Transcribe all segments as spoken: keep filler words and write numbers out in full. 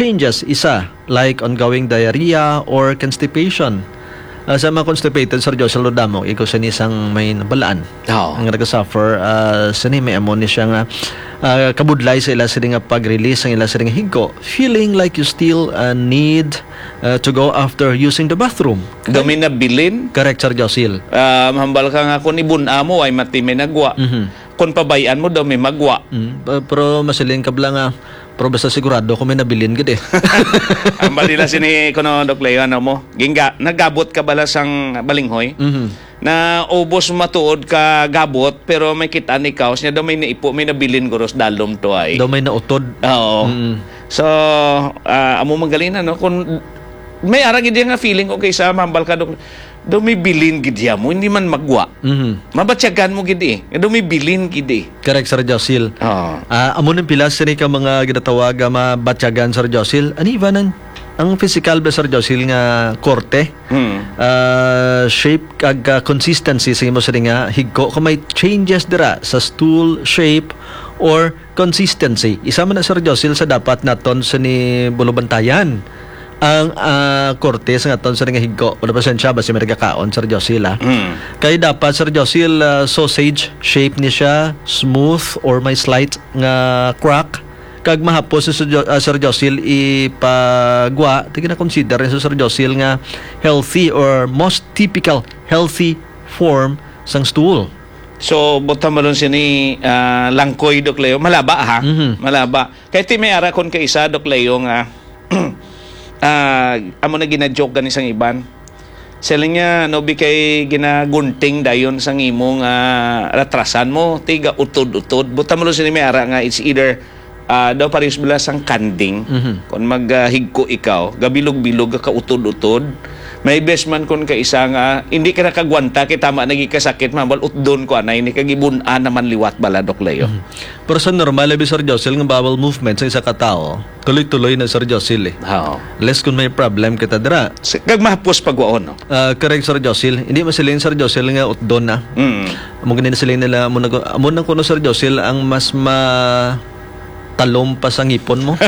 changes, isa, like ongoing diarrhea or constipation. Uh, sa mga constipated, Sir Josel Rodamo, ikaw sa isang may nabalaan. Oo. Ang nag-suffer, uh, sa ni may amon ni siya nga uh, kabudlay sa ila sa nga pag-release ang ila sa nga higko. Feeling like you still uh, need uh, to go after using the bathroom. Dumi na bilin. Correct, Sir Josel. Um, hambal ka nga kung ibun mo ay mati may nagwa. Mhm. Kung pabayaan mo daw may magwa. Mm, pa- pero masilin ka bala nga, pero basta sigurado kung may nabilin gid eh. Hambal nila sini kuno Dok Leo ano mo. Ginga nagabot ka bala sang balinghoy. Mhm. Na ubos matuod ka gabot pero may kita ni kaos niya daw may naipo may nabilin guros dalom to ay. Daw may nautod. Oo. Mm. So, uh, amo magaling na, no? Kung may arang gid nga feeling okay sa mambal ka dok. Do may bilin gid ya mo hindi man magwa. Mhm. Mabatyagan mo gid eh. Do may bilin gid eh. Correct, Sir Josel. Oo. Ah, amo ng pilas ni ka mga ginatawag nga mabatyagan, Sir Josel. Ani ba nan ang physical ba, Sir Josel, nga korte? Hmm. Uh, shape kag uh, consistency sa imo sa nga higko kung may changes dira sa stool shape or consistency. Isa man na, Sir Josel, sa dapat naton sa ni bulubantayan ang uh, korte sa naton sa nga higko. Wala pa siya basi may kaon, Sir Josel, ah. Hmm. Kaya dapat, Sir Josel, uh, sausage shape ni siya, smooth or may slight nga crack. Kag mahapos si Sir, uh, Sir Josel ipagwa, tingin na consider ni Sir Josel nga healthy or most typical healthy form sang stool. So, buta mo ron sini uh, langkoy, Dok Leo. Malaba, ha? Mhm. Malaba. Kaya ti may ara kon ka isa, Dok Leo, nga uh, amo na gina-joke ganis ang iban. Sila niya, no, bi kay ginagunting dayon sang imong uh, ratrasan mo, tiga utod-utod. Buta mo ron sini may ara nga it's either uh, daw parehas bala sang kanding. Mhm. Kung maghigko uh, ikaw, gabilog-bilog ka utod-utod. May best man kun ka isa nga hindi ka nakagwanta kay tama nagikasakit mabal utdon ko anay ni kagibun-an naman liwat bala Dok Leo. Mm-hmm. Pero sa normal labi, Sir Josel, nga bowel movement sa isa ka tao, tuloy-tuloy na, Sir Josel, eh. Oo. Less kung may problem kita dira. Kag mahapos pagwaon no. Uh, correct, Sir Josel. Hindi masilin, Sir Josel, nga utdon na. Mm. Amo ganin sila nila amo nag amo nang kuno, Sir Josel, ang mas ma talom pa sa ngipon mo.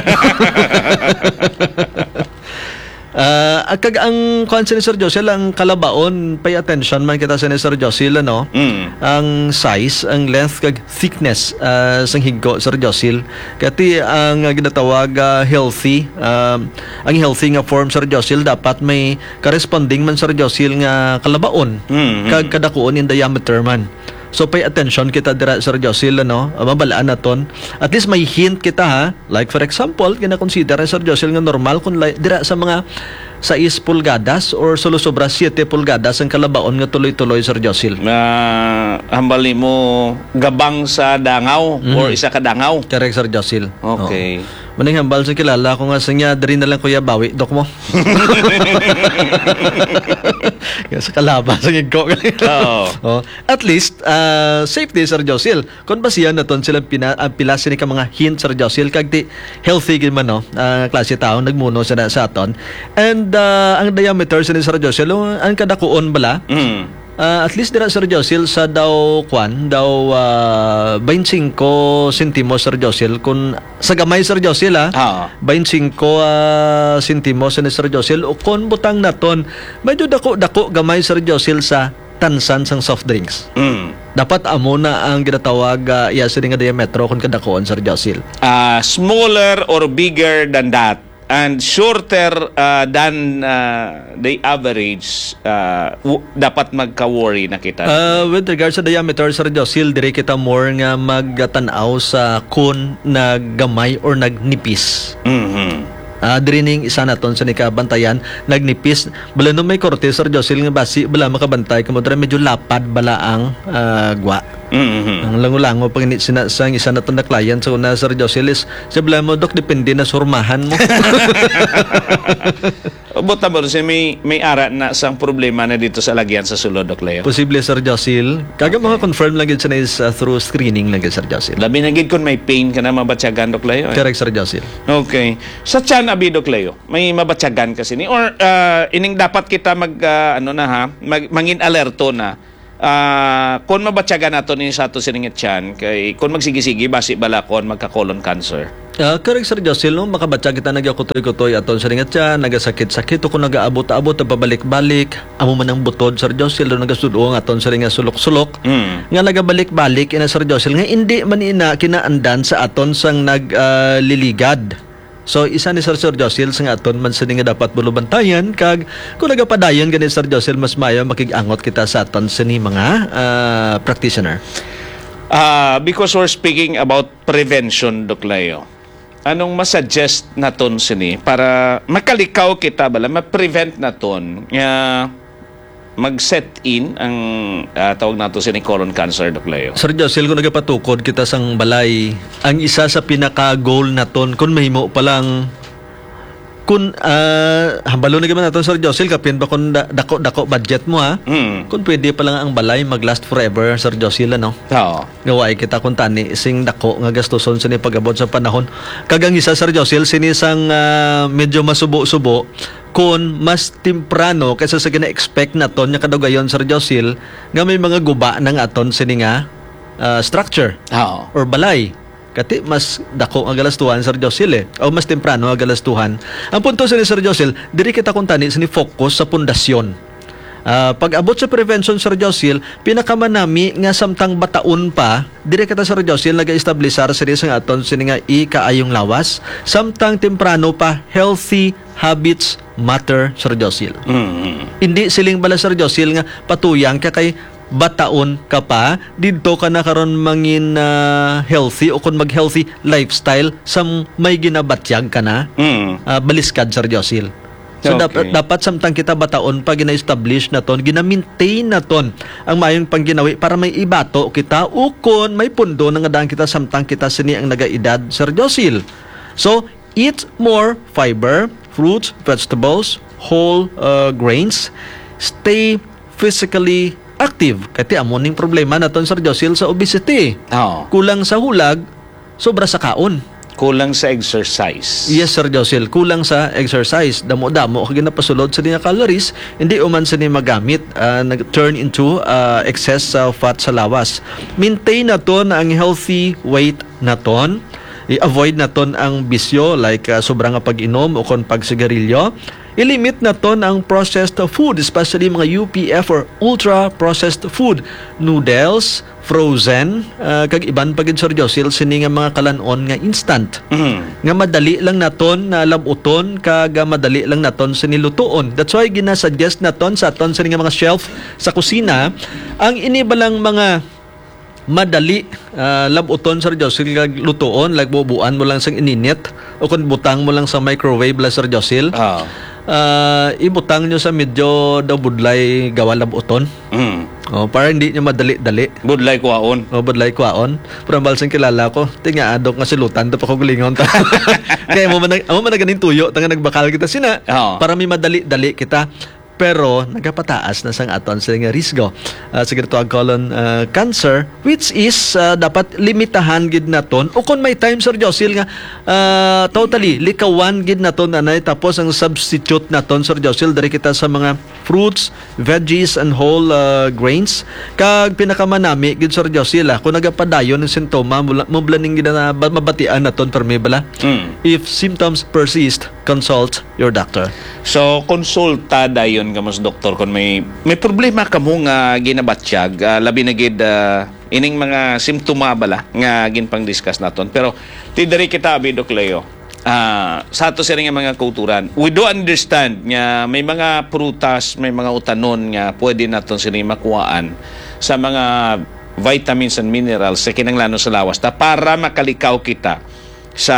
Uh, kag ang concern ni Sir Josel, ang kalabaon, pay attention man kita sa ni Sir Josel, ano? Mm. Ang size, ang length, kag thickness uh, sang higko, Sir Josel. Kati ang uh, ginatawag uh, healthy, um, ang healthy nga form, Sir Josel, dapat may corresponding man, Sir Josel, nga kalabaon. Mm. Kag kadakuon in diameter man. So pay attention kita dira, Sir Josel, ano, mabalaan naton. At least may hint kita, ha. Like for example, kina-consider Sir Josel nga normal kung like, dira sa mga sais pulgadas or solo-sobra siete pulgadas ang kalabaon nga tuloy-tuloy, Sir Josel. Uh, hambal mo gabang sa dangaw Mm. or isa ka dangaw. Correct, Sir Josel. Okay. Oo. Maning hambal sa kilala ko nga sa niya, dari na lang kuya bawi, dok mo. Sa kalaba, sa ngigko. Oo. Oh. At least, uh, safety, Sir Josel. Kung basihan na ton sila pina, uh, pilasin ka mga hint, Sir Josel, kag di healthy gid man, no? Uh, klase tao, nagmuno sa, sa aton. And uh, ang diameter sa ni Sir Josel, ang kadakuon bala, Mm. Uh, at least dira, Sir Josel, sa daw kwan daw uh, twenty-five sentimos, Sir Josel, kung sa gamay, Sir Josel, ha, Ah. twenty-five uh, sentimos ni Sir Josel, o kung butang naton medyo dako-dako gamay, Sir Josel, sa tansan sang soft drinks. Mm. Dapat amo na ang ginatawag uh, iya sa nga diametro kung kadakoon, Sir Josel. Uh, smaller or bigger than that and shorter uh, than uh, the average, uh, w- dapat magka-worry na kita. Uh, with regards sa diameter, Sir Josel, dire kita more nga magtanaw sa kun naggamay or nagnipis. Mhm. Ah, dirining isa naton sa nikabantayan nagnipis bala no may korte, Sir Josel, nga basi bala makabantay kamo dira medyo lapad bala ang uh, gwa. Mhm. Ang lango-lango pag ini sina sang isa naton na client sa una, Sir Josel, is sa bala mo, dok, depende na surmahan mo. Buta mo kasi may, may ara na sang problema na dito sa lagyan sa sulod, Dok Leo. Posible, Sir Josel. Kaga mga confirm lang gid sa is uh, through screening lang gid, Sir Josel. Labi na gid kung may pain ka na mabatyagan, Dok Leo. Eh. Correct, Sir Josel. Okay. Sa tiyan, abi, Dok Leo, may mabatyagan kasi ni or uh, ining dapat kita mag uh, ano na, ha, mag, mangin alerto na uh, kung mabatyagan nato ni sa ato sining tiyan kay kung magsigi-sigi basi bala kon magka colon cancer. Uh, correct Sir Josil, no? Makabatsa kita nagakutoy-kutoy aton sa ringat siya, nagasakit-sakit o kung nagaabot-abot, pabalik-balik, amo man ang butod Sir Josil, no? Nagasudoong aton sa ringat sulok-sulok, Mm. nga nagabalik-balik ina Sir Josil, nga hindi man ina kinaandan sa aton sang nagliligad. So isa ni Sir Sir Josil sa nga aton man sa nga dapat bulubantayan kag kung nagapadayon gani Sir Josil mas mayo makigangot kita sa aton sa ni mga uh, practitioner. Ah, because we're speaking about prevention, Doc Leo. Anong masuggest naton sini para makalikaw kita bala, ma-prevent naton nga mag-set in ang ah, tawag nato sini colon cancer, Doc Leo. Sir Josil, kung nagapatukod kita sang balay, ang isa sa pinaka-goal naton kung mahimo pa lang kung uh, hambalo na gaman naton Sir Josil, kapin ba kung da- dako-dako budget mo ha? Mm. Kung pwede pa lang ang balay mag-last forever, Sir Josil, ano? Oo. Gawai kita kung tani sing dako nga gastuson sini pag-abot sa panahon. Kagang isa Sir Josil sinisang uh, medyo masubo-subo kung mas temprano kaysa sa gina-expect naton nya kadugayon Sir Josil nga may mga guba ng aton sini nga uh, structure Oo. or balay. Kati mas dako ang galastuhan Sir Josil eh. O mas temprano ang galastuhan. Ang punto sa ni Sir Josil, diri kita kung tani sini focus sa pundasyon. Uh, pag-abot sa prevention Sir Josil, pinakamanami nga samtang bataon pa, dire kita Sir Josil nag-establisar sa nga aton sini nga ikaayong lawas, samtang temprano pa healthy habits matter Sir Josil. Mm. Hindi siling bala Sir Josil nga patuyang ka kay bataon ka pa didto ka na karon mangin uh, healthy o kung mag-healthy lifestyle sa may ginabatyag ka na Mm. uh, baliskad Sir Josil. So Okay. dapat dapat samtang kita bataon pa gina-establish na ton, gina-maintain na ton ang mayong pangginawi para may ibato kita ukon may pundo nga daan kita samtang kita sini ang nagaedad Sir Josil. So eat more fiber, fruits, vegetables, whole uh, grains, stay physically active. Kati amoning problema naton Sir Josil sa obesity. Oo. Kulang sa hulag, sobra sa kaon. Kulang sa exercise. Yes, Sir Josil. Kulang sa exercise. Damo-damo kag ginapasulod sa niya calories, hindi uman sa niya magamit, uh, nag-turn into uh, excess uh, fat sa lawas. Maintain naton ang healthy weight naton. I-avoid naton ang bisyo like uh, sobrang nga pag-inom o kon pagsigarilyo. I-limit naton ang processed food, especially mga U P F or ultra-processed food. Noodles, frozen, uh, kag iban pagid Sir Josil, sini nga mga kalanon nga instant. Mhm. Nga madali lang naton na labuton kag madali lang naton sa nilutuon. That's why ginasuggest naton sa aton sa nga mga shelf sa kusina ang inibalang mga madali uh, labuton Sir Josil kag lutuon, like bubuan mo lang sang ininit o kung butang mo lang sa microwave la Sir Josil. Oo. Uh, ibutang nyo sa medyo daw budlay gawa labuton. Mm. Oh, para hindi nyo madali-dali. Budlay kuwaon. O badlay kwaon. Pero ang balsang kilala ko, tinga adok nga silutan, to pa ko gulingon ta. Kaya mo man mo man ganin tuyo, tanga nagbakal kita sina. Oo. Para mi madali-dali kita. Pero nagapataas na sang aton sa nga risgo uh, sa ginatawag colon uh, cancer, which is uh, dapat limitahan gid naton o kung may time Sir Josil nga uh, totally likawan gid naton anay, tapos ang substitute naton Sir Josil dari kita sa mga fruits, veggies and whole uh, grains. Kag pinakamanami gid Sir Josil ah, kung nagapadayon ng sintoma mo blaning gid na mabatian naton permi bala. Mm. If symptoms persist, consult your doctor. So konsulta dayon ka mas doktor kung may may problema ka mo nga ginabatsyag, uh, labi na gid uh, ining mga simptoma bala nga ginpang discuss naton. Pero ti diri kita abi Doc Leo. Ah, sa ato sa nga mga kulturan, we do understand nga may mga prutas, may mga utanon nga pwede naton sini makuhaan sa mga vitamins and minerals sa kinahanglan sa lawas ta para makalikaw kita sa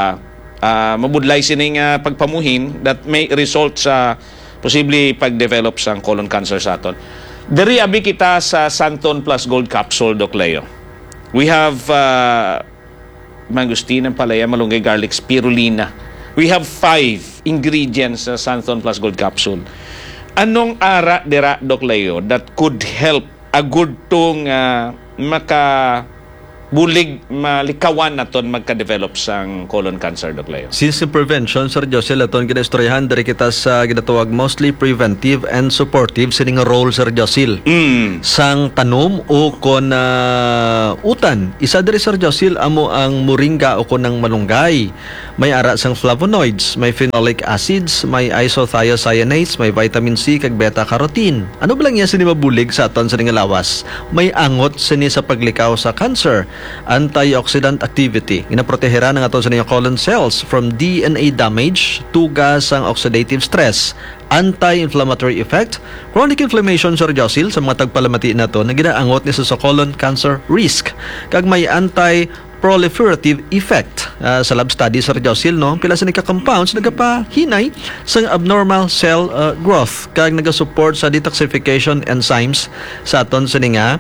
uh, mabudlay sining uh, pagpamuhin that may result sa posible pag-develop sa colon cancer sa aton. Diri abi kita sa Santon Plus Gold Capsule, Doc Leo. We have uh, mangustin, palaya, malunggay, garlic, spirulina. We have five ingredients sa Santon Plus Gold Capsule. Anong ara dira, Doc Leo, that could help a good tong uh, maka bulig malikawan naton magka-develop sang colon cancer, Doc Leo. Since in prevention, Sir Josel, aton ginastoryahan dari kita sa ginatawag mostly preventive and supportive sining role, Sir Josel. Mm. Sang tanom o kon uh, utan. Isa dari, Sir Josel, amo ang moringa o kon ng malunggay. May ara sang flavonoids, may phenolic acids, may isothiocyanates, may vitamin C kag beta-carotene. Ano ba lang yan sini mabulig sa aton sa nga lawas? May angot sini sa paglikaw sa cancer. Antioxidant activity. Ginaprotehera ng aton sa nga colon cells from D N A damage, tugas ang oxidative stress, anti-inflammatory effect, chronic inflammation, Sir Josel, sa mga tagpalamati na to na ginaangot ni sa colon cancer risk. Kag may anti proliferative effect uh, sa lab study, Sir Josel, no? Pila sa nika compounds nagapahinay sa abnormal cell uh, growth kag nagasupport sa detoxification enzymes sa aton sa nga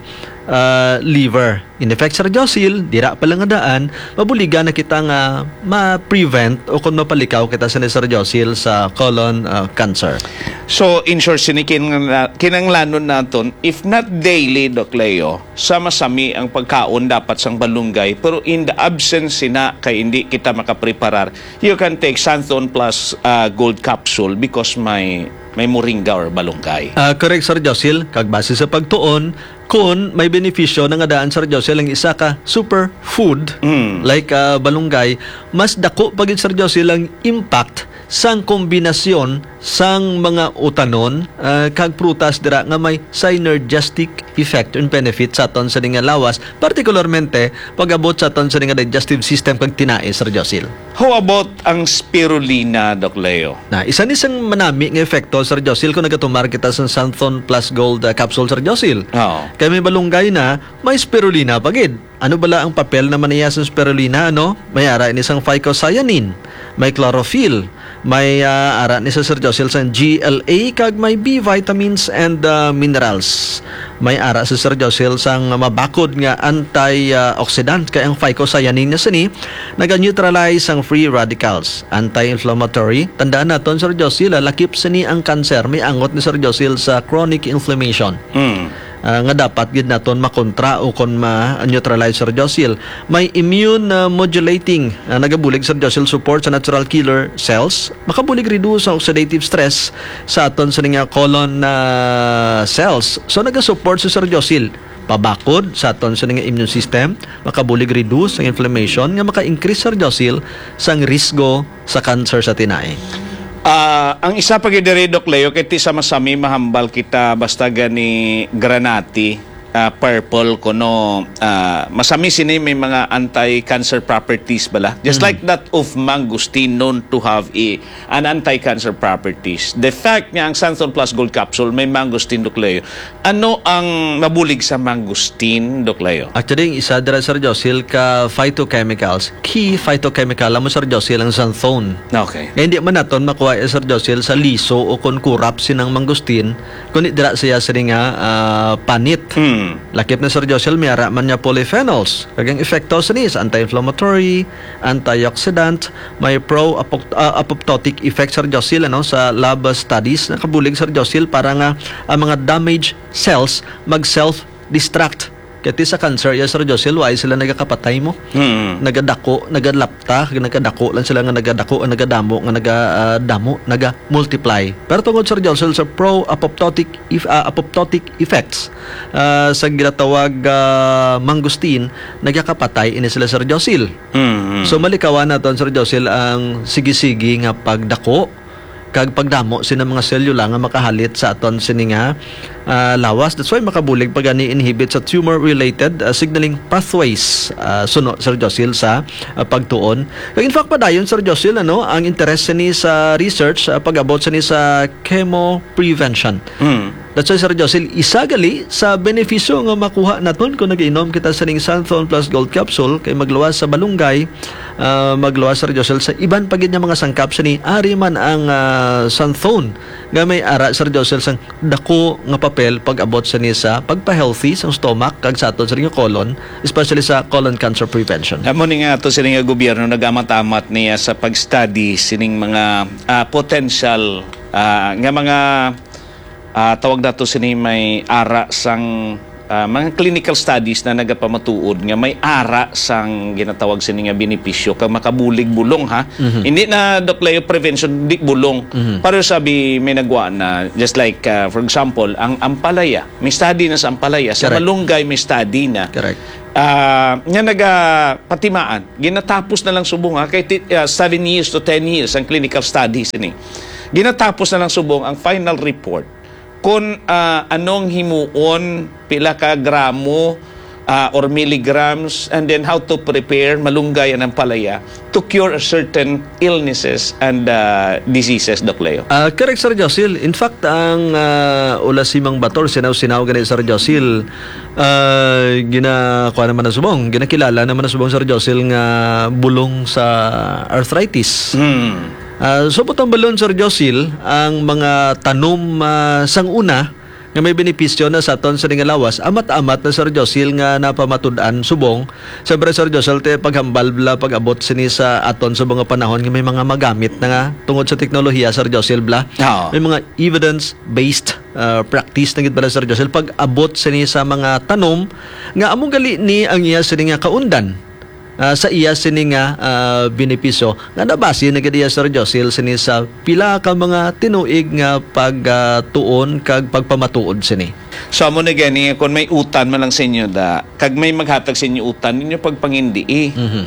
uh, liver. In effect, Sir Josel, dira pa lang nga daan, mabuligan na kita nga ma-prevent o kung mapalikaw kita sa ni Sir Josel sa colon uh, cancer. So, in short, sinikin kinanglanon naton, if not daily, Doc Leo, sama-sami ang pagkaon dapat sang balunggay, pero in the absence sina kay hindi kita makapreparar, you can take Santhon plus uh, gold capsule because may may moringa or balunggay. Uh, correct, Sir Josel. Kag base sa pagtuon, kung may benepisyo na nga daan, Sir Josel, ang isa ka superfood, Mm. like uh, balunggay, mas dako pagid, Sir Josel, ang impact sang kombinasyon sang mga utanon uh, kag prutas dira nga may synergistic effect and benefit sa aton sa nga lawas, particularmente pag-abot sa aton sa nga digestive system kag tinae, Sir Josel. How about ang spirulina, Doc Leo? Na isa ni sang manami nga epekto, Sir Josel, kung nagatumar kita sa Santhon plus gold uh, capsule, Sir Josel. Oo. Kaya may balunggay na, may spirulina pagid. Ano bala ang papel na maniya sa spirulina, ano? May ara ni isang phycocyanin, may chlorophyll, may uh, ara ni sa Sir Josel sa G L A kag may B vitamins and uh, minerals. May ara sa Sir Josel sang mabakod nga antioxidant kay ang phycocyanin na sini naga-neutralize ang free radicals, anti-inflammatory. Tandaan naton, Sir Josel, lakip sini ang cancer, may angot ni Sir Josel sa chronic inflammation. Mm. Uh, nga dapat gid naton makontra o kon ma-neutralize, Sir Josel. May immune uh, modulating uh, nagabulig, Sir Josel, support sa natural killer cells, makabulig reduce ang oxidative stress sa aton sa nga colon uh, cells. So naga-support sa Sir Josel pabakod sa aton sa nga immune system, makabulig reduce ang inflammation nga maka-increase, Sir Josel, sang risgo sa cancer sa tinae. Ah, ang isa pa gid diri, Doc Leo, kay ti sama-sami mahambal kita basta gani granati, ah, purple kuno, ah, masami sini may mga anti-cancer properties bala. Just like that of mangosteen known to have a, an anti-cancer properties. The fact nga ang Santhon plus gold capsule may mangosteen, Doc Leo. Ano ang mabulig sa mangosteen, Doc Leo? Actually, ang isa dira, Sir Josel, ka phytochemicals, key phytochemical mo, Sir Josel, ang xanthone. Okay. Kaya hindi man naton makuha, eh, Sir Josel, sa liso o kung kurap sinang mangustin, kundi dira siya sa nga uh, panit. Hmm. Lakip na, Sir Josel, may ara man niya polyphenols. Kagang epekto sa nis, anti-inflammatory, antioxidant, may pro-apoptotic effect, Sir Josel, ano, sa lab studies, nakabulig, Sir Josel, para nga ang mga damaged cells mag-self-destruct. Kaya sa cancer, ya, Sir Josel, why sila nagakapatay mo? Hmm. Nagadako, nagadlapta, nagadako lang sila nga nagadako, nagadamo, nga nagadamo, naga-multiply. Pero tungkol, Sir Josel, sa pro-apoptotic if, uh, apoptotic effects uh, sa ginatawag uh, mangosteen, nagakapatay ini sila, Sir Josel. Hmm. So malikawan naton, Sir Josel, ang sige-sige nga pagdako kag pagdamo sina mga selula nga makahalit sa aton sini nga uh, lawas. That's why makabulig pag ani inhibit sa tumor-related uh, signaling pathways uh, suno, Sir Josel, sa uh, pagtuon. Kag in fact padayon, Sir Josel, ano, ang interest ni sa research uh, pag-abot sa ni sa chemo prevention. Hmm. That's why, Sir Josel, isa gali sa benepisyo nga makuha naton kung nag-inom kita sa ning Santhon plus gold capsule kay magluwas sa balunggay, uh, magluwas, Sir Josel, sa iban pagid nga mga sangkap sa ni ari man ang uh, Santhon nga may ara, Sir Josel, sang dako nga papel pag-abot sa ni sa pagpa-healthy sa stomach kag sa aton sa ring colon, especially sa colon cancer prevention. Amo ni nga to sining nga gobyerno nagamat-amat niya sa pag-study sining mga uh, potential uh, nga mga uh, tawag dato sini may ara sang ah, mga clinical studies na nagapamatuod nga may ara sang ginatawag sini nga benepisyo kag makabulig bulong ha. Hindi na Doc Leo prevention di bulong. Pero sabi may nagwa na just like uh, for example ang ampalaya. May study na sa ampalaya, sa Correct. malunggay may study na. Correct. Ah, nga naga patimaan. Ginatapos na lang subong ha kay ti- uh, seven years to ten years ang clinical studies ini. Ginatapos na lang subong ang final report kung ah, anong himuon pila ka gramo ah, or milligrams and then how to prepare malunggay ang palaya to cure certain illnesses and ah, diseases, Doc Leo. Ah, correct, Sir Josil. In fact, ang uh, ulasimang bator, sinaw-sinaw ganit, Sir Josil, uh, ginakuha naman na subong, ginakilala naman na subong, Sir Josil, nga bulong sa arthritis. Hmm. Uh, so, putang balon, Sir Josil, ang mga tanom uh, sang una, nga may benepisyo na sa aton sa nga lawas, amat-amat na Sir Josil nga napamatudan subong. Siyempre Sir Josil, te paghambal bla pag-abot sini sa aton sa mga panahon nga may mga magamit na nga tungod sa teknolohiya, Sir Josil bla. Oo. May mga evidence-based uh, practice na gid bala, Sir Josil, pag-abot sini sa mga tanom nga among gali ni ang iya sini nga kaundan. Uh, sa iya sini nga uh, benepisyo nga nabase na gid iya, Sir Josil, sini sa pila ka mga tinuig nga pagtuon uh, kag pagpamatuod sini. So amo na gani kung may utan man lang sa inyo da kag may maghatag sa inyo utan ninyo pagpangindi eh. Mhm.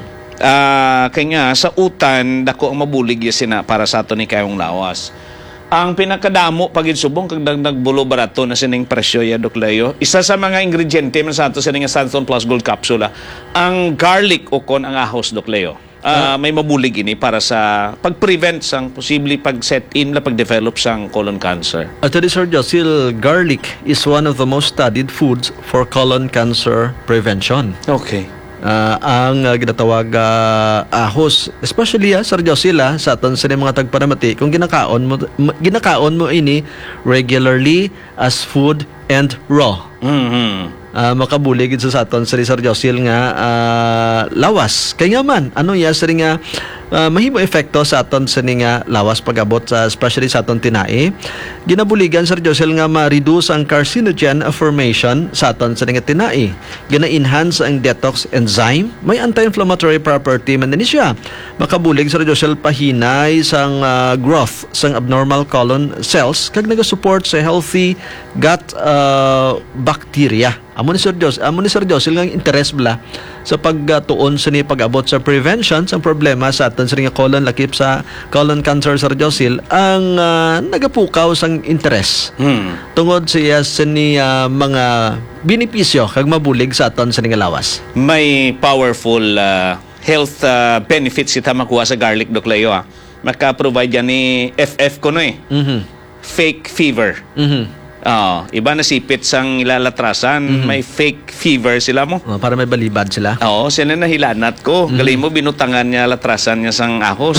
Ah, kay nga sa utan dako ang mabulig ya sina para sa ato ni kayong lawas. Ang pinakadamo pagid subong kag dagdag bulo barato na sining presyo ya, Doc Leo. Isa sa mga ingrediente man sa ato sining Santon Plus Gold Capsule, ang garlic o kon ang ahos, Doc Leo. Ah, may mabulig ini para sa pag-prevent sang posible pag-set in la pag-develop sang colon cancer. Actually, Sir Josil, garlic is one of the most studied foods for colon cancer prevention. Okay. Ah, ang uh, ginatawag ah, ahos, especially ah, Sir Josil, ah, sa aton sa mga tagpanamati, kung ginakaon mo m- ginakaon mo ini regularly as food and raw. Mhm. Uh, makabulig sa aton sa Sir Josil nga ah, lawas. Kaya nga man, ano ya sa nga uh, mahimo epekto sa aton sa nga lawas pag-abot sa especially sa aton tinai. Ginabuligan, Sir Josil, nga ma-reduce ang carcinogen formation sa aton sa nga tinai. Gina-enhance ang detox enzyme. May anti-inflammatory property man din siya. Makabulig, Sir Josil, pahinay sang uh, growth sang abnormal colon cells kag naga-support sa healthy gut uh, bacteria. Amo ni Sir Jos, amo ni Sir Josil nga interest bla sa pagtuon sa ni pag-abot sa prevention sa problema sa aton sa nga colon lakip sa colon cancer, Sir Josil, ang uh, nagapukaw sang interest Hmm. tungod sa iya sa ni uh, mga benepisyo kag mabulig sa aton sa nga lawas. May powerful uh, health uh, benefits kita makuha sa garlic, Doc Leo. Ah. Maka-provide yan ni F F ko no eh. Mhm. Fake fever. Mhm. Oh, iba na sipit sang ilalatrasan, may fake fever sila mo. Oh, para may balibad sila. Oo, sila na hilanat ko. Galing mo, binutangan niya, latrasan niya sang ahos.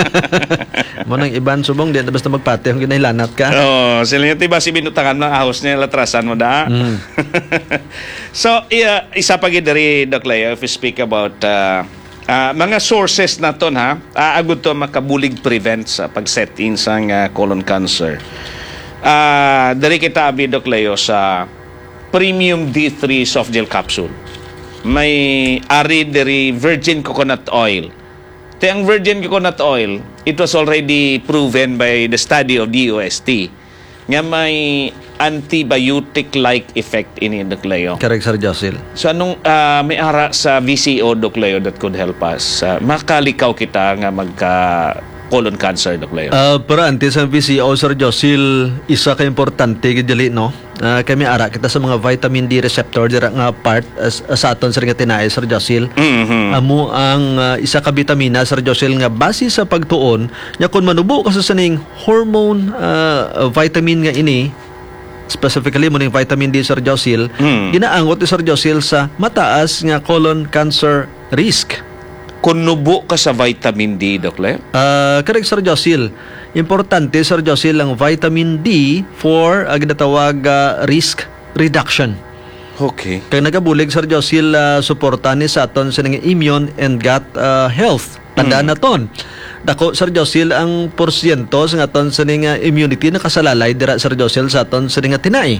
Mo nang iban subong di basta magpate kung ginahilanat ka. Oo, sila niya, diba si binutangan ng ahos niya, latrasan mo da. Mm. So, iya, isa pa gidari, Doc Leo, if we speak about uh, uh, mga sources na to, ha, aagod to makabulig prevent sa pag-set in sang uh, colon cancer. Ah, dari kita abi, Doc Leo, sa Premium D three soft gel capsule. May ari dari virgin coconut oil. Te ang virgin coconut oil, it was already proven by the study of D O S T nga may antibiotic-like effect in it, Doc Leo. Correct, Sir Josil. So anong ah, may ara sa V C O, Doc Leo, that could help us uh, makalikaw kita nga magka colon cancer, Doc Leo? Uh, pero antes sa V C O, Sir Josil, isa ka importante gidali, no? Uh, kami ara kita sa mga vitamin D receptor dira nga part as, as sa aton sa nga tinai, Sir Josil. Mhm. Amo ang uh, isa ka bitamina, Sir Josil, nga base sa pagtuon nya kun manubo ka sa saning hormone uh, vitamin nga ini, specifically mo ning vitamin D, Sir Josil, Mm. ginaangot ni Sir Josil sa mataas nga colon cancer risk. Kung nubo ka sa vitamin D, Doc Leo? Uh, correct, Sir Josil. Importante, Sir Josil, ang vitamin D for uh, ginatawag uh, risk reduction. Okay. Kaya nagabulig, Sir Josil, uh, suportan ni sa aton sa nga immune and gut uh, health. Tandaan na ton. Dako, Sir Josil, ang porsyento sa aton sa nga immunity na kasalalay dira, Sir Josil, sa aton sa nga tinai.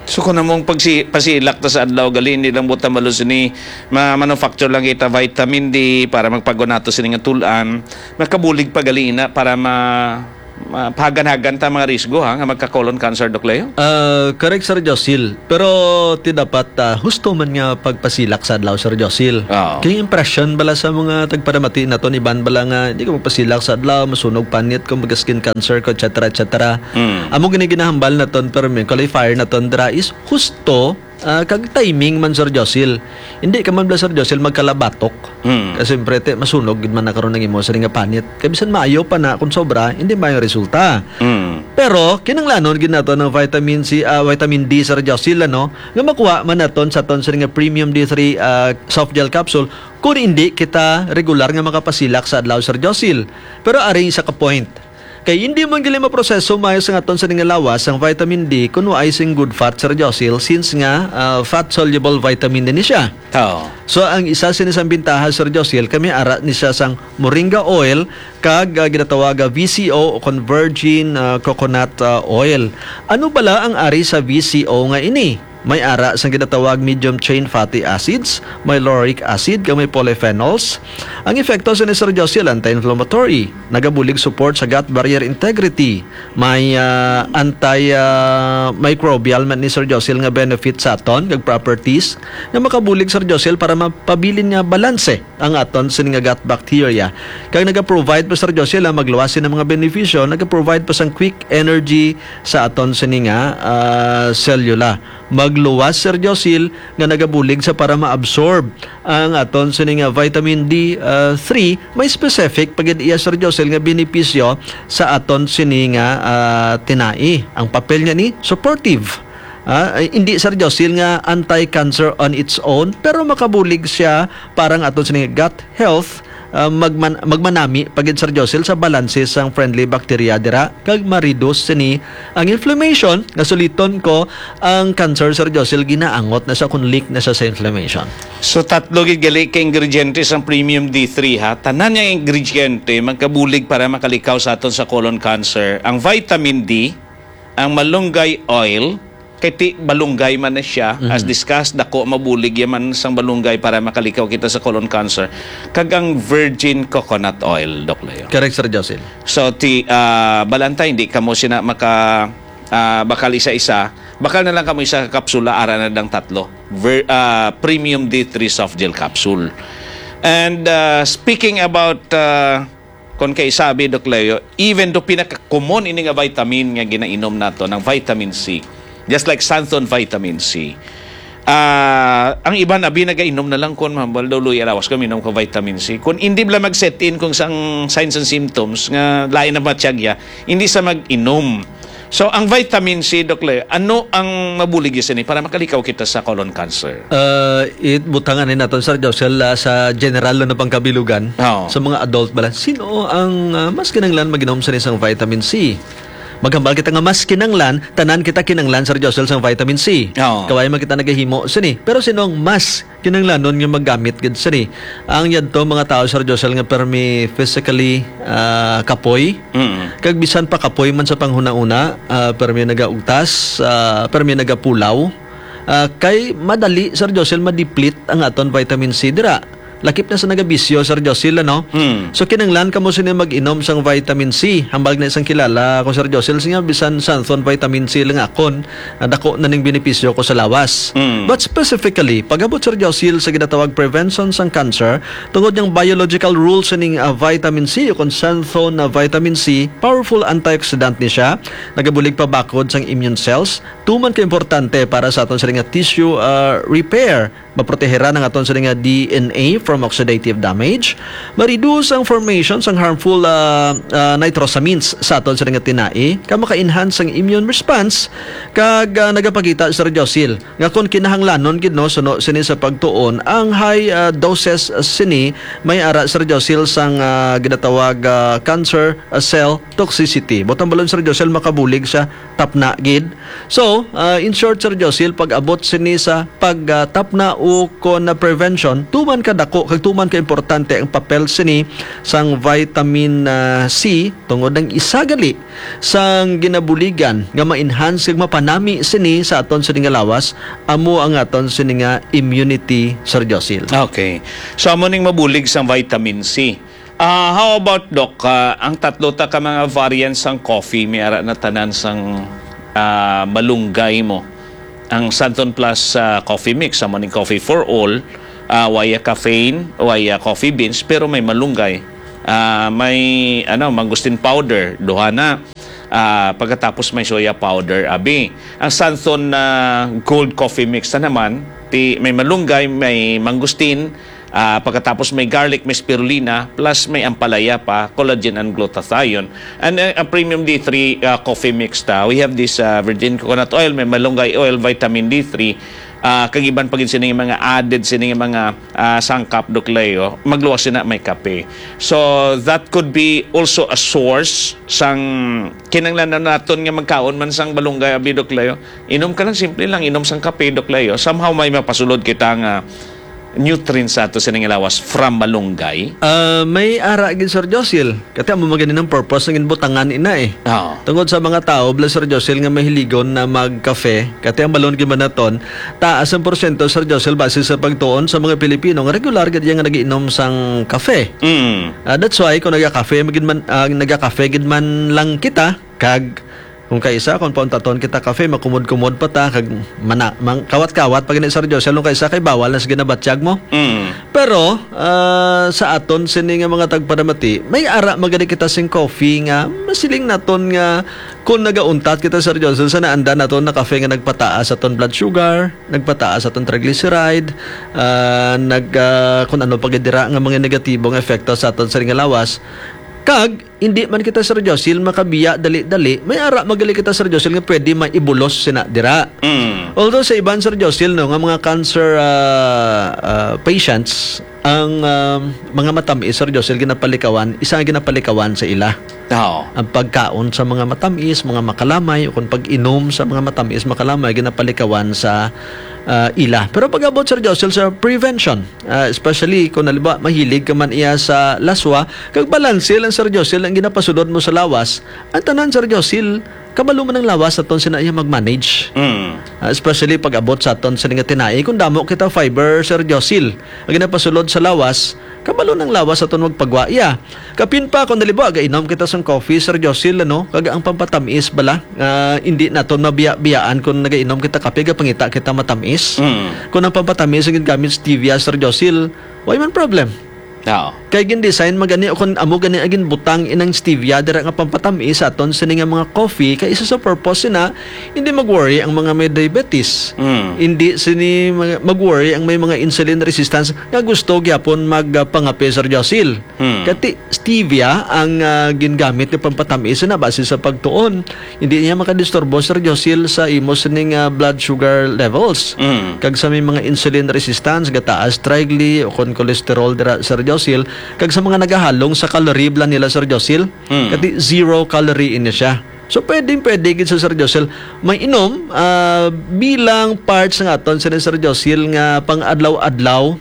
So kung namong pagsi pasilak ta sa adlaw gali hindi lang buta malus ni ma manufacture lang kita vitamin D para magpago nato sini nga tulan makabulig pa gali na para ma mapagan-hagan ta mga risgo ha nga magka-colon cancer Doc Leo. Uh, correct, Sir Josil. Pero ti dapat uh, husto man nga pagpasilak sa adlaw, Sir Josil. Oo. Kaya impression bala sa mga tagparamati na to ni ban bala nga hindi ka magpasilak sa adlaw, masunog panit kung mag skin cancer ko, et cetera et cetera. Mm. Amo gini ginahambal na ton pero may qualifier na ton dra is husto uh, kag timing man, Sir Josil. Hindi ka man bala, Sir Josil, magkalabatok. Mm. Kasi siyempre, masunod gid man nakaroon ng imo sa nga panit. Kaya bisan maayo pa na kung sobra, hindi maayo resulta. Mm. Pero kinanglanon gid nato ng vitamin C, uh, vitamin D, Sir Josil, no? Nga makuha man naton sa ton sa nga premium D three uh, soft gel capsule kung hindi kita regular nga makapasilak sa adlaw, Sir Josil. Pero ari sa ka point. Kay hindi man gali maproseso maayos nga ton sa nga lawas ang vitamin D kuno ay sing good fat, Sir Josil, since nga uh, fat soluble vitamin din ni siya. Oo. So ang isa sinisang bintaha, Sir Josil, kami ara ni siya sang moringa oil kag uh, ginatawag V C O o virgin uh, coconut uh, oil. Ano bala ang ari sa V C O nga ini? May ara sang ginatawag medium chain fatty acids, may lauric acid, kag may polyphenols. Ang epekto sa ni Sir Josil anti-inflammatory, nagabulig support sa gut barrier integrity, may uh, anti-microbial uh, man ni Sir Josil nga benefit sa aton kag properties nga makabulig, Sir Josil, para mapabilin nga balanse ang aton sa nga gut bacteria. Kag naga-provide pa, Sir Josil, ang magluwasin ng mga benepisyo, naga-provide pa sang quick energy sa aton sa nga uh, cellula. Magluwas, Sir Josil, nga nagabulig sa para ma-absorb ang aton sa nga vitamin D three, may specific pagid iya, Sir Josil, nga benepisyo sa aton sini nga uh, tinai. Ang papel niya ni supportive. Ah, uh, hindi, Sir Josil, nga anti-cancer on its own, pero makabulig siya parang aton sini gut health. Uh, magman magmanami pagid, Sir Josil, sa balanse sang friendly bacteria dira kag ma-reduce sini ang inflammation nga suliton ko ang cancer, Sir Josil, ginaangot na sa kun leak na sa sa inflammation. So tatlo gid gali ka ingrediente sa premium D three ha. Tanan nga ingrediente magkabulig para makalikaw sa aton sa colon cancer. Ang vitamin D, ang malunggay oil, kay ti balunggay man na siya, mm-hmm. as discussed, dako mabulig yaman sang balunggay para makalikaw kita sa colon cancer, kag ang virgin coconut oil, Doc Leo. Correct, Sir Josil. So ti uh, balanta hindi kamo sina maka uh, bakal isa-isa, bakal na lang kamo isa kapsula ara na dang tatlo. Ver, uh, premium D three soft gel capsule. And uh, speaking about uh, kung kay sabi, Doc Leo, even do pinaka-common ini nga vitamin nga ginainom nato ng vitamin C, just like Santhon vitamin C. Uh, ang iba na binagainom na lang kun mambal daw luya lawas kami inom ko vitamin C. Kung hindi bla mag-set in kung sang signs and symptoms nga lain na matiyagya, hindi sa mag-inom. So ang vitamin C, Doc Leo, ano ang mabulig yun para makalikaw kita sa colon cancer? Uh, it butangan ni naton, Sir Josil, uh, sa general na pangkabilugan, oh. sa mga adult bala, sino ang uh, mas kinanglan mag-inom sa isang vitamin C? Maghambal kita nga mas kinanglan, tanan kita kinanglan, Sir Josil, sa vitamin C. Oo. Kaway man kita nagahimo sini. Pero sinong mas kinanglanon nga maggamit gid sini? Ang yadto mga tao, Sir Josil, nga permi physically uh, kapoy. Mm. Kag bisan pa kapoy man sa panghuna-una, uh, permi nagaugtas, uh, permi nagapulaw. Uh, kay madali, Sir Josil, ma-deplete ang aton vitamin C dira. Lakip na sa nagabisyo, Sir Josil, ano? Mm. So kinanglan kamo sini mag-inom sang vitamin C. Hambal na isang kilala ko, Sir Josil, siya bisan Santhon vitamin C lang akon, dako na ning benepisyo ko sa lawas. Mm. But specifically, pagabot, Sir Josil, sa ginatawag prevention sang cancer, tungod niyang biological rules ning uh, vitamin C, o kung Santhon na uh, vitamin C, powerful antioxidant ni siya, nagabulig pa bakod sang immune cells, tuman ka importante para sa aton sa nga tissue uh, repair, maprotehera ng aton sa nga D N A from oxidative damage, ma-reduce ang formation sang harmful uh, uh, nitrosamines sa aton sa nga tinai, ka maka-enhance ang immune response, kag uh, nagapakita, Sir Josil, nga kung kinahanglanon gid no suno sini sa pagtuon ang high uh, doses uh, sini may ara, Sir Josil, sang uh, ginatawag uh, cancer uh, cell toxicity. Botang balon, Sir Josil, makabulig sa tapna gid. So, uh, in short, Sir Josil, pag abot sini sa pag uh, tapna o kon na prevention, tuman kadako dako kag tuman ka importante ang papel sini sang vitamin ah, C tungod ang isagali sang ginabuligan nga ma-enhance ug mapanami sini sa aton sini nga lawas amo ang aton sini nga immunity, Sir Josil. Okay. So, amo ning mabulig sa vitamin C. Ah, how about, Doc, ah, ang tatlo ta ka mga variants ng coffee, may ara na tanan sang ah, malunggay mo. Ang Santon Plus ah, coffee mix, amo ning coffee for all, ah, waya caffeine, waya coffee beans, pero may malunggay. Ah, may ano, mangustin powder, duha na. Ah, pagkatapos may soya powder, abi. Ang Santon na Gold Coffee Mix na naman, ti, may malunggay, may mangustin, ah, pagkatapos may garlic, may spirulina, plus may ampalaya pa, collagen and glutathione. And uh, a premium D three uh, coffee mix ta, we have this uh, virgin coconut oil, may malunggay oil, vitamin D three, uh, kagiban pagin sining mga added sining mga uh, sangkap dokleo, magluwas sina may kape. So that could be also a source sang kinanglanan naton nga magkaon man sang malunggay abi dokleo. Inom ka lang, simple lang inom sang kape dokleo. Somehow may mapasulod kita nga nutrients sa ato sa lawas from malunggay. Ah, may ara gid Sir Josil. Kati amo maganin ang purpose ng butangan ina eh. Oo. Tungod sa mga tao, bla Sir Josil nga mahiligon na magkafe, kati ang balon gyud naton, taas ang porsyento Sir Josil base sa pagtuon sa mga Pilipino nga regular gid nga nagiinom sang kafe. Mm. Ah, that's why kung nagka-cafe magid man uh, nagka-cafe gid man lang kita kag kung kaisa kung pauntaton kita kafe makumod-kumod pa ta kag mana, mang, kawat-kawat pag ni Sir Josel nung kaisa kay bawal na sa ginabatsyag mo. Mm. Pero ah, sa aton sini nga mga tagpadamati may ara magani kita sing coffee nga masiling naton nga kung nagauntat kita Sir Josel sa naanda naton na kafe nga nagpataas aton blood sugar, nagpataas aton triglyceride, ah, nag ah, kung ano pagdira nga mga negatibong epekto sa aton sini nga lawas. Kag, hindi man kita Sir Josil makabiya dali-dali, may ara magali kita Sir Josil nga pwede maibulos sina dira. Mm. Although sa iban Sir Josil no, nga mga cancer uh, uh, patients, ang um, mga matamis Sir Josil ginapalikawan, isa nga ginapalikawan sa ila. Oo. Ang pagkaon sa mga matamis, mga makalamay, o kung pag-inom sa mga matamis, makalamay, ginapalikawan sa uh, ila. Pero pag abot Sir Josil sa prevention, uh, especially kung naliba, mahilig ka man iya sa laswa, kag balanse lang Sir Josil ang ginapasulod mo sa lawas, ang tanan Sir Josil, kabalo man ang lawas aton sina iya mag-manage. Mm. Uh, especially pag abot sa aton sa nga tinai, kung damo kita fiber Sir Josil, ang ginapasulod sa lawas, kabalo ng lawas aton magpagwa iya. Kapin pa kung naliba, gainom kita sa coffee Sir Josil, ano, kag ang pampatamis bala, uh, hindi naton mabiya-biyaan kung nagainom kita kape, pangita kita matamis. Mm. Kung ang pampatamis ang gamit stevia Sir Josil, why man problem? Oo. Kay gin design magani kung amo gani agin butang inang stevia dira nga pampatamis aton sini nga mga coffee kay isa sa purpose na hindi mag-worry ang mga may diabetes. Mm. Hindi sini mag-worry ang may mga insulin resistance nga gusto gyapon magpangape Sir Josil. Mm. Kati stevia ang uh, gingamit ni pampatamis na base sa pagtuon. Hindi niya makadisturbo Sir Josil sa imo sining uh, blood sugar levels. Mm. Kag sa may mga insulin resistance gataas trigly o kon cholesterol dira Sir Josil, kag sa mga nagahalong sa calorie plan nila Sir Josil, Mm. kati zero calorie in siya. So pwedeng pwede gid sa Sir Josil may inom ah, bilang parts ng aton sa Sir Josil nga pang adlaw-adlaw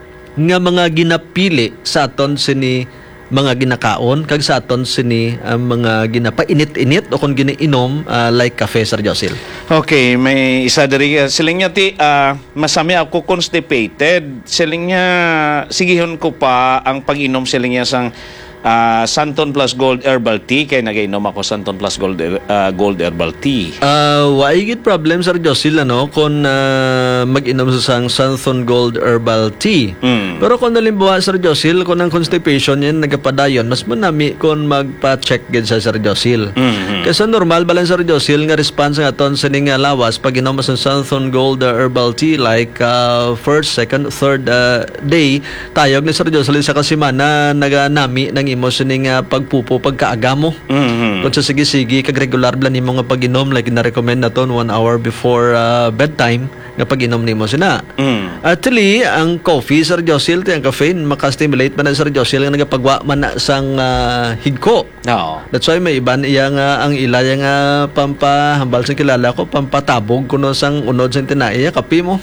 nga mga ginapili sa aton sini mga ginakaon kag sa aton sini ang mga ginapainit-init o kung giniinom ah, like cafe Sir Josil. Okay, may isa diri uh, siling niya ti ah, masami ako constipated. Siling niya sigihon ko pa ang pag-inom siling niya sang ah, Santon Plus Gold Herbal Tea kay nagainom ako Santon Plus Gold ah, Gold Herbal Tea. Uh, why gid problem Sir Josil ano kung uh, mag-inom sa sang Santon Gold Herbal Tea. Mm. Pero kung nalimbawa Sir Josil kung ang constipation yan nagapadayon mas manami kung magpa-check gid sa Sir Josil. Mm-hmm. Kasi normal balang Sir Josil nga response nga aton sa ning lawas pag inom sa Santon Gold uh, Herbal Tea like uh, first, second, third uh, day tayog ni Sir Josil sa kasimana naganami ng imo sining uh, pagpupo pagkaagamo. Mm-hmm. Kung sa sige-sige kag regular blan nimo nga pag-inom like na-recommend naton one hour before uh, bedtime nga pag-inom nimo sina. Mm. Actually, ang coffee, Sir Josil, ang caffeine, makastimulate man na Sir Josil nga nagapagwa man na sang uh, higko. Oo. That's why may iban iya nga ang ila yang nga pampahambal sa kilala ko, pampatabog kuno sang unod sa tinaiya, kape mo.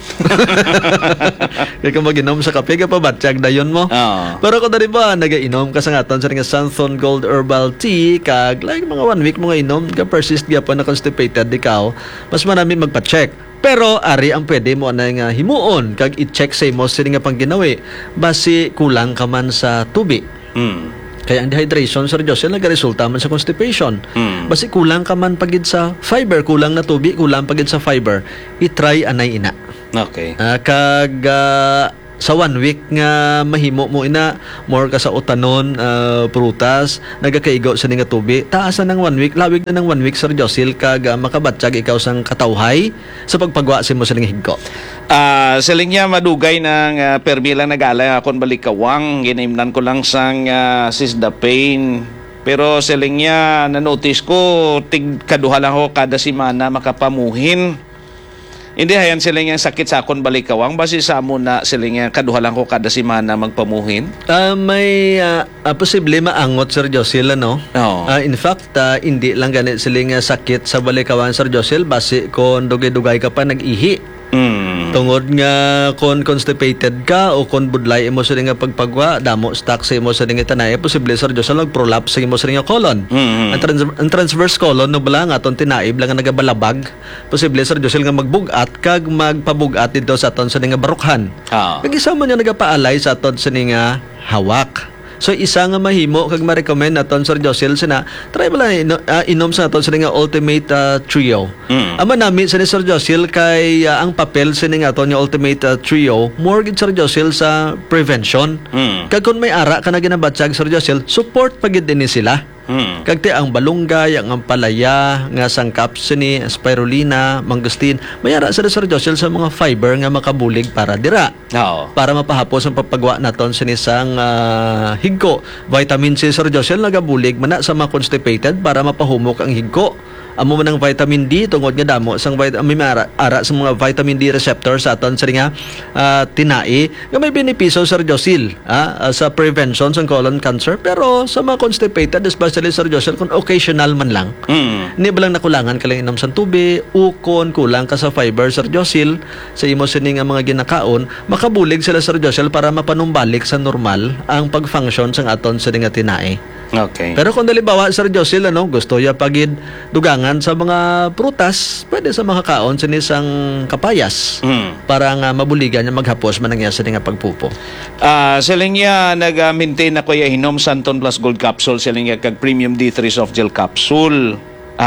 Kaya kung mag-inom sa kape, kapabatsyag dayon mo. Oo. Pero kung dali ba, nag-inom ka sa ngaton sa nga Santhon Gold Herbal Tea, kag like mga one week mga inom, ka persist gyapon na constipated ikaw, mas marami magpa-check. Pero ari ang pwede mo na nga himuon kag i-check sa imo sini nga pang ginawi basi kulang ka man sa tubig. Mm. Kaya ang dehydration, Sir Josel, nagaresulta man sa constipation. Mm. Basi kulang ka man pagid sa fiber, kulang na tubig, kulang pagid sa fiber. I-try anay ina. Okay. Uh, kag uh, sa one week nga mahimo mo ina more ka sa utanon, uh, prutas, nagakaigo sa nga tubig, taasan ng one week, lawig na ng one week, Sir Josil, kag uh, makabatsyag ikaw sang katawhay sa pagpagwa sa mo sa nga higko. Ah, siling niya madugay ng uh, permila nagala akon balikawang ginimnan ko lang sang uh, sisda pain. Pero siling niya na-notice ko tig kaduha lang ako kada semana makapamuhin. Hindi hayan siling niya sakit sa akon balikawang basi sa amo na siling niya kaduha lang ko kada semana magpamuhin. Uh, may uh, uh, posible maangot, Sir Josil, ano? Oo. Uh, in fact, uh, hindi lang ganit siling uh, sakit sa balikawan, Sir Josil, basi kung dugay-dugay ka pa nag-ihi. Mm. Tungod nga kon constipated ka o kon budlay imo sa nga pagpagwa, damo stuck sa imo sa nga tanay, posible Sir Diyos lang prolapse sa imo sa nga colon. Mm-hmm. Ang, trans- ang transverse colon no bala nga aton tinaib lang nga nagabalabag, posible Sir Diyos nga magbugat kag magpabugat dito sa aton sa nga barukhan. Ah. Kag isa man nga nagapaalay sa aton sa nga hawak. So isa nga mahimo kag ma-recommend naton Sir Josil sina try bala ino, uh, inom sa naton sa nga Ultimate uh, Trio. Mm. Ama nami sa ni Sir Josil kay uh, ang papel sa nga aton nga Ultimate uh, Trio more gid Sir Josil sa prevention. Mm. Kag kun may ara ka na ginabatsyag Sir Josil, support pagid din ni sila. Mm. Kagti ang balunggay, ang ampalaya, nga sangkap sini, spirulina, mangustin, mayara sa Sir Josil sa mga fiber nga makabulig para dira. Oo. Para mapahapos ang papagwa naton sinisang uh, higko. Vitamin C, Sir Josil, nagabulig man na sa mga constipated para mapahumok ang higko. Amo man ang vitamin D tungod nga damo sang vitamin ara, ara sa mga vitamin D receptor sa aton sa nga uh, tinai nga may benepisyo Sir Josil ah, uh, sa prevention sa colon cancer, pero sa mga constipated especially Sir Josil kung occasional man lang. Mm. Ni balang nakulangan ka lang inom sa tubig, ukon, kulang ka sa fiber, Sir Josil, sa imo sini nga mga ginakaon, makabulig sila Sir Josil para mapanumbalik sa normal ang pag-function sang aton sa nga tinai. Okay. Pero kung dalibawa, Sir Josil, ano, gusto ya pagid dugangan sa mga prutas, pwede sa mga kaon sa isang kapayas Mm. para nga mabuligan niya maghapos man ang sa nga pagpupo. Ah, siling niya nag-maintain ako ya hinom Santon Plus Gold Capsule, siling niya kag Premium D three Soft Gel Capsule.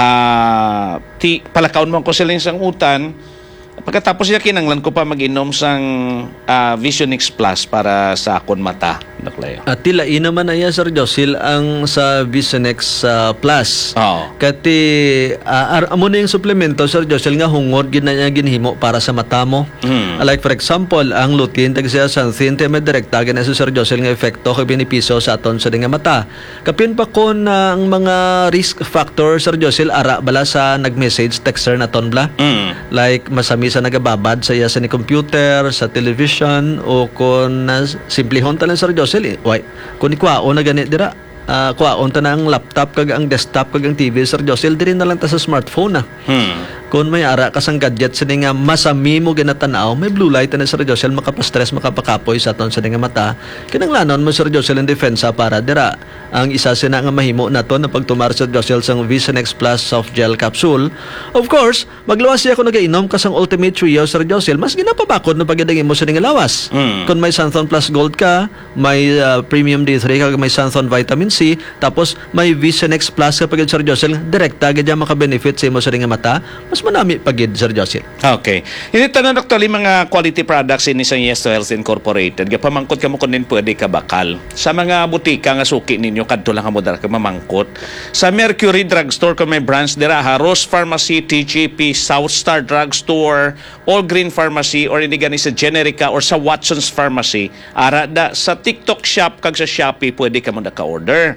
Ah, ti palakaon mo ko siling sang utan. Pagkatapos niya kinanglan ko pa mag-inom sang uh, Visionix Plus para sa akon mata. Naklayo. At tilain naman aya, Sir Josil, ang sa Visonex uh, Plus. Oo. Kati, uh, amo na yung suplemento, Sir Josil, nga hungod, gina niya ginhimo para sa mata mo. Mm. Like for example, ang lutein, tag siya xanthin, may direkta, gina si Sir Josil nga efekto kay benepisyo sa aton sa nga mata. Kapin pa ko na ang mga risk factor, Sir Josil, ara bala sa nag-message, texter na ton bla. Mm. Like masami sa nagababad sa iya sa ni computer, sa television, o kung uh, simplihon talang Sir Josil, eh, why? Kung ikwaon na ganit dira, uh, kwaon ta na ang laptop, kag ang desktop, kag ang T V, Sir Josil, diri na lang ta sa smartphone na. Hmm. Kung may ara ka sang gadget sa nga masami mo ginatanaw, may blue light na Sir Josil, makapastress, makapakapoy sa aton sa nga mata. Kinanglanon mo Sir Josil ang defensa para dira. Ang isa sina nga mahimo nato na pagtumar Sir Josil sang Visonex Plus Soft Gel Capsule. Of course, maglawas siya kung nagainom ka sang Ultimate Trio Sir Josil, mas ginapabakod na pagdadangin mo sa nga lawas. Mm. Kung may Santhon Plus Gold ka, may uh, Premium D three kag may Santhon Vitamin C, tapos may Visonex Plus kapag Sir Josil, direkta gadya maka-benefit sa imo sa nga mata, mas manami pagid Sir Josil. Okay. Hindi tanong doktor, yung mga quality products ini sa Yes to Health Incorporated, gapamangkot ka mo kung din pwede ka bakal. Sa mga butika nga suki ninyo, kadto lang ka mo dara ka mamangkot. Sa Mercury Drugstore, kung may branch dira, ha, Rose Pharmacy, T G P, South Star Drugstore, All Green Pharmacy, or hindi gani sa Generica, or sa Watson's Pharmacy, ara da, sa TikTok shop, kag sa Shopee, pwede ka mo na ka-order.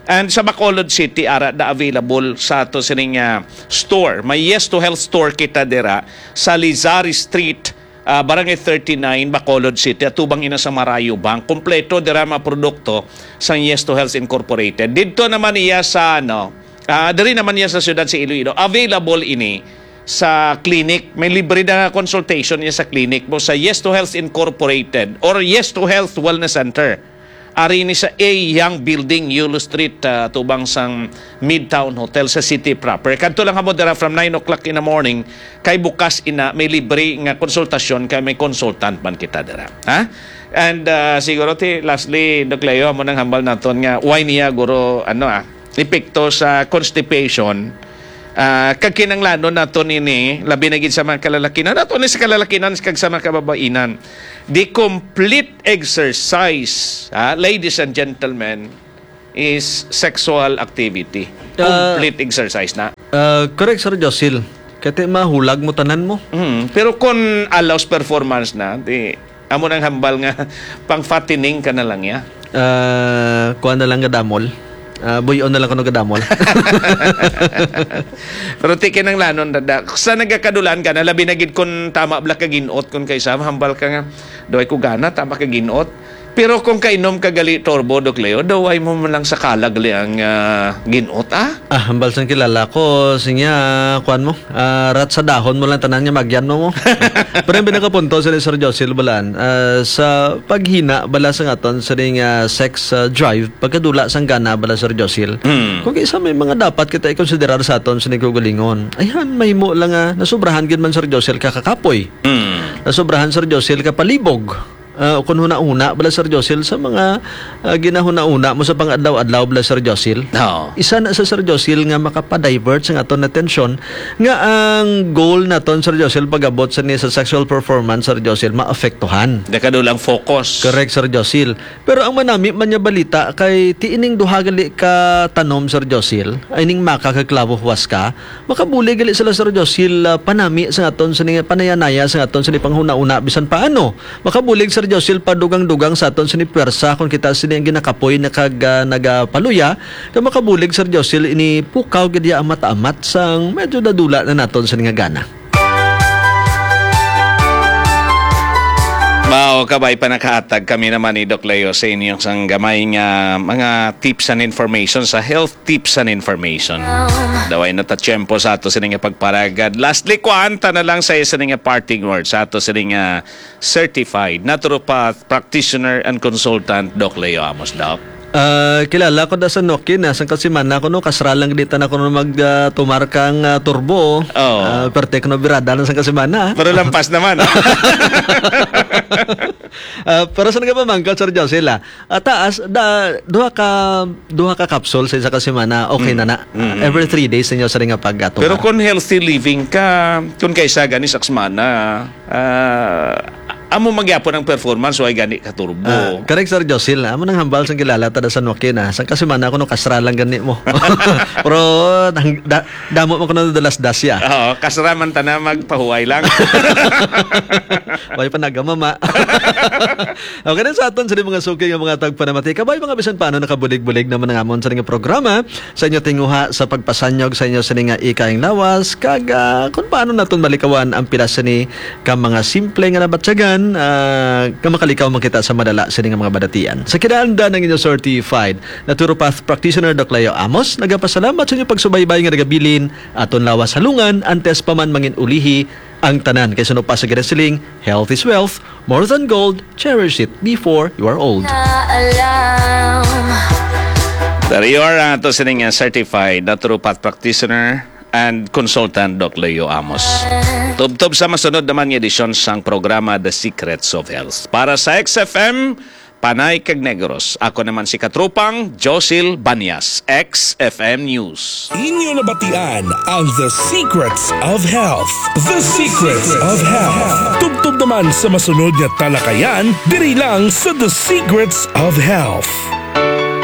And sa Bacolod City, ara da available sa ato sining uh, store. May Yes to Health store kita dira sa Lizari Street, uh, Barangay thirty-nine, Bacolod City. At tubang ina sa Marayo Bank. Kompleto dira mga produkto sa Yes to Health Incorporated. Dito naman iya sa ano, uh, diri naman iya sa siyudad sa Iloilo. Available ini sa clinic. May libre na consultation niya sa clinic mo sa Yes to Health Incorporated or Yes to Health Wellness Center. Ari ni sa A Young Building, Yulo Street, uh, tubang sang Midtown Hotel sa city proper. Kanto lang mo dira from nine o'clock in the morning, kay bukas ina, may libre nga konsultasyon, kay may consultant man kita dira. Ha? And uh, siguro ti, lastly, Doc Leo, mo nang hambal naton nga, why niya, guro, ano ah, epekto sa constipation. Uh, kagkinanglanon nato nini labi na gid sa mga kalalakinan nato ni sa kalalakinan kag sa mga kababainan, the complete exercise, uh, ladies and gentlemen, is sexual activity. Complete uh, exercise na. Uh, correct, Sir Josil. Kati mahulag mo tanan mo. Mm, pero kung allows performance na, di amo nang hambal nga pang fattening ka na lang ya. Uh, kuha na lang gadamol. Uh, buyon na lang ko ng gadamol. Pero tikin ang lanon dada. Sa nagkakadulan ka na, labi na gid kung tama bla ka ginot, kung kaysa hambal ka nga, daway ko gana, tama ka ginot. Pero kung kainom ka gali turbo, Doc Leo, daway mo man lang sa kalag li ang uh, ginot, ah? Ah, hambal sang kilala ko, sinya, kuan mo, uh, rat sa dahon mo lang tanan niya, magyan mo mo. Pero yung binakapunto sa Sir Josil Balaan, uh, sa paghina, bala sa ngaton, sa ring uh, sex uh, drive, pagkadula sang gana, bala Sir Josil, mm. kung isa may mga dapat kita i-considerar sa aton sa nagkugalingon. Ayan, may mo lang, uh, nasubrahan gid man Sir Josil kakakapoy. Mm. Nasubrahan Sir Josil kapalibog. Uh, kung huna-una, bala Sir Josil, sa mga uh, ginahuna-una mo sa pang-adlaw-adlaw, bala Sir Josil, no. Isa na sa Sir Josil nga makapadivert sa aton atensyon nga ang goal naton Sir Josil pag-abot sa ni sa sexual performance, Sir Josil, maapektuhan. Nakadulang focus. Correct, Sir Josil. Pero ang manami man niya balita kay tiining duha gali ka tanom, Sir Josil, ay ning makakaklabo huwas ka, makabuli gali sila Sir Josil uh, panami sa aton sa ni panayanaya sa aton sa ni panghuna-una bisan paano. Makabulig Sir Josil padugang-dugang sa aton sini pwersa kung kita sini ang ginakapoy na kag uh, nagapaluya ka makabulig Sir Josil ini pukaw gid ya amat-amat sang medyo dadula na naton sa nga gana. Mao kabay pa nakahatag kami naman ni Doc Leo sa inyong sang gamay nga mga tips and information sa health tips and information. Daway na ta tiyempo sa ato sining pagparagad. Lastly, kuanta na lang sa isa nga parting words sa ato sining uh, certified naturopath practitioner and consultant Doc Leo Amos, Doc. Uh, kilala ko da sa Nokia na sang kasimana ko no kasralang dita na ko no mag uh, tumar kang uh, turbo. Oh. Uh, pertekno birada na sang kasimana. Pero lampas naman. uh, pero saan ka ba mangkat Sir Josil ah? Uh, taas da duha ka duha ka capsule sa isa ka semana okay mm. na na. Uh, mm-hmm. Every three days ninyo sa ring pag uh, pero kung healthy living ka, kung kaysa gani sa semana, uh, amo magyapon ang performance way gani ka turbo. Uh, correct Sir Josil. Amo nang hambal sang kilala ta sa Nokia na. Sang kasimana ko no kasra lang gani mo. Pero da, damo mo ko no dalas dasya. Oo, kasra man ta na magpahuway lang. Way pa nagamama. Okay na sa aton sa mga suki nga mga tagpanamati. Kabay mga bisan paano nakabulig-bulig naman ang amon sa nga programa sa inyo tinguha sa pagpasanyog sa inyo sa nga ikaing lawas kag uh, kung paano naton balikawan ang pilas ni ka mga simple nga nabatsagan uh, kamakalikaw makita sa madala sa nga mga badatian. Sa kinaanda ng inyong certified naturopath practitioner Doc Leo Amos, nagapasalamat sa inyo pagsubaybay nga nagabilin aton lawas halungan antes pa man mangin ulihi ang tanan kay suno pa sa ginasiling health is wealth, more than gold, cherish it before you are old. There you are, uh, to sining certified naturopath practitioner and consultant Doc Leo Amos. Tub-tub sa masunod naman ng edisyon sang programa The Secrets of Health. Para sa X F M, Panay kag Negros. Ako naman si Katrupang Josil Banyas, X F M News. Inyo nabatian ang The Secrets of Health. The Secrets of Health. Tub-tub naman sa masunod nga talakayan, diri lang sa The Secrets of Health.